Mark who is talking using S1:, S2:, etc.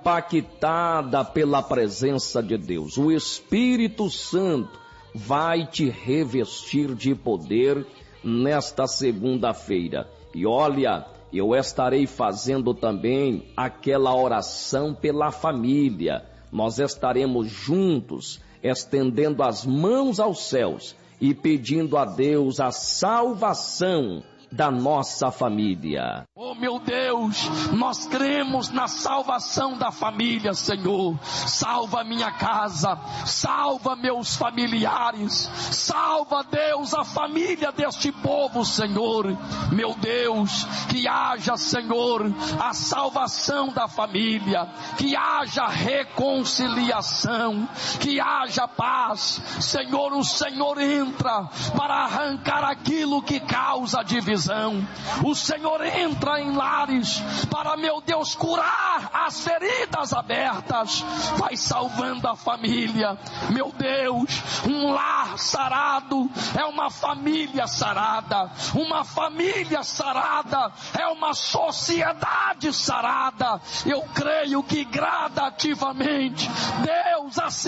S1: impactada pela presença de Deus. O Espírito Santo vai te revestir de poder nesta segunda-feira. E olha, eu estarei fazendo também aquela oração pela família. Nós estaremos juntos, estendendo as mãos aos céus e pedindo a Deus a salvação da nossa família.
S2: Oh meu Deus, nós cremos na salvação da família, Senhor. Salva minha casa, salva meus familiares, salva, Deus, a família deste povo, Senhor. Meu Deus, que haja, Senhor, a salvação da família, que haja reconciliação, que haja paz. Senhor, o Senhor entra para arrancar aquilo que causa divisão. O Senhor entra em lares para, meu Deus, curar as feridas abertas. Vai salvando a família. Meu Deus, um lar sarado é uma família sarada. Uma família sarada é uma sociedade sarada. Eu creio que gradativamente Deus assim